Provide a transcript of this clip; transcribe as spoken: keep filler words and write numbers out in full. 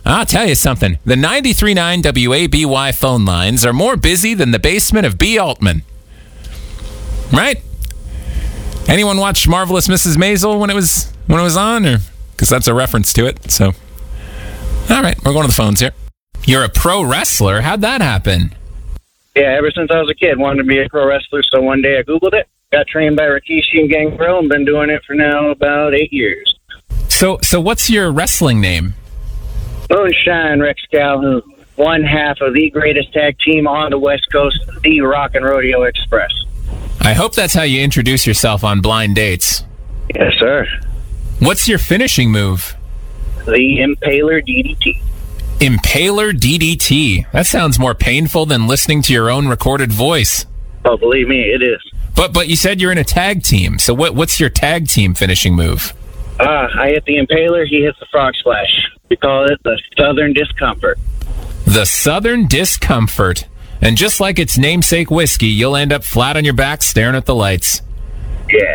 I'll tell you something. The ninety-three point nine W A B Y phone lines are more busy than the basement of B. Altman. Right? Anyone watch Marvelous Missus Maisel when it was when it was on? Or because that's a reference to it. So, all right, we're going to the phones here. You're a pro wrestler. How'd that happen? Yeah, ever since I was a kid, wanted to be a pro wrestler. So one day I Googled it, got trained by Rikishi and Gangrel, and been doing it for now about eight years. So, so what's your wrestling name? Moonshine Rex Calhoun, one half of the greatest tag team on the West Coast, the Rock and Rodeo Express. I hope that's how you introduce yourself on blind dates. Yes, sir. What's your finishing move? The Impaler D D T. Impaler D D T. That sounds more painful than listening to your own recorded voice. Oh, believe me, it is. But but you said you're in a tag team. So what what's your tag team finishing move? Ah, I hit the Impaler, he hits the Frog Splash. We call it the Southern Discomfort. The Southern Discomfort. And just like its namesake whiskey, you'll end up flat on your back staring at the lights. Yeah.